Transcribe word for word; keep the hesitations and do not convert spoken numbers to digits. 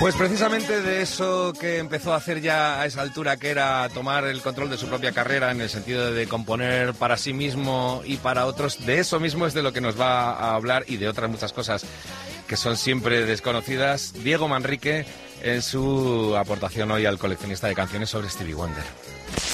Pues precisamente de eso que empezó a hacer ya a esa altura, que era tomar el control de su propia carrera en el sentido de componer para sí mismo y para otros, de eso mismo es de lo que nos va a hablar, y de otras muchas cosas que son siempre desconocidas, Diego Manrique, en su aportación hoy al coleccionista de canciones sobre Stevie Wonder.